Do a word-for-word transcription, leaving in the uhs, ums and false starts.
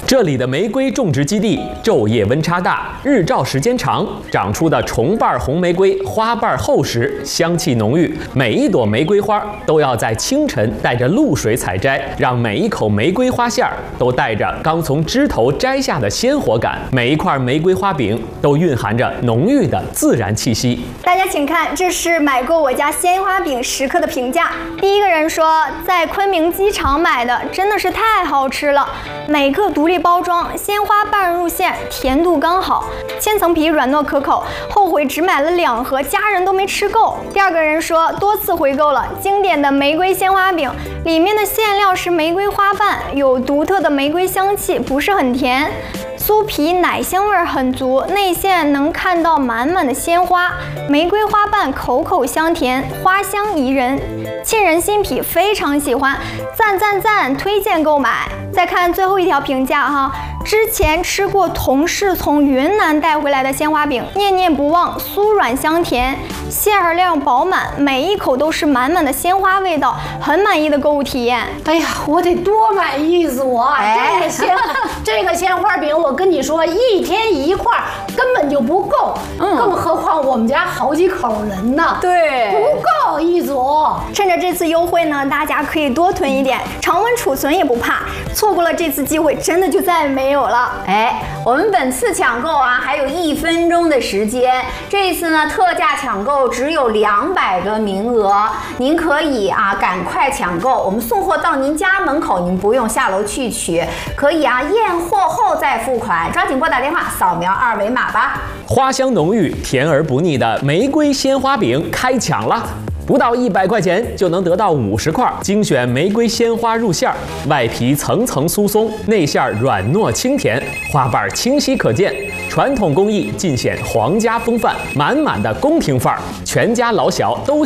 这里的玫瑰种植基地昼夜温差大，日照时间长，长出的重瓣红玫瑰花瓣厚实，香气浓郁。每一朵玫瑰花都要在清晨带着露水采摘，让每一口玫瑰花馅儿都带着刚从枝头摘下的鲜活感。每一块玫瑰花饼都蕴含着浓郁的自然气息。 大家请看，这是买过我家鲜花饼食客的评价。第一个人说，在昆明机场买的真的是太好吃了，每个独立包装，鲜花瓣入馅，甜度刚好，千层皮软糯可口，后悔只买了两盒，家人都没吃够。第二个人说，多次回购了经典的玫瑰鲜花饼，里面的馅料是玫瑰花瓣，有独特的玫瑰香气，不是很甜。酥皮奶香味很足，内馅能看到满满的鲜花，玫瑰花瓣口口香甜，花香宜人，沁人心脾，非常喜欢，赞赞赞，推荐购买。再看最后一条评价哈，之前吃过同事从云南带回来的鲜花饼，念念不忘，酥软香甜，馅料饱满，每一口都是满满的鲜花味道，很满意的购物体验。 哎呀，我得多买一组啊！ 哎、 这个鲜这个鲜花饼，我跟你说，一天一块根本就不够，嗯，更何况我们家好几口人呢， 对， 不够一组。 趁着这次优惠呢，大家可以多囤一点，常温储存也不怕。错过了这次机会，真的就再也没有了。 哎，我们本次抢购啊，还有一分钟的时间。这一次呢，特价抢购只有两百个名额，您可以啊赶快抢购，我们送货到您家门口，您不用下楼去取，可以啊验货后再付款，抓紧拨打电话，扫描二维码吧。 花香浓郁、甜而不腻的玫瑰鲜花饼开抢了！不到一百块钱就能得到五十块精选玫瑰鲜花入馅儿，外皮层层酥松，内馅软糯清甜，花瓣清晰可见，传统工艺尽显皇家风范，满满的宫廷范儿，全家老小都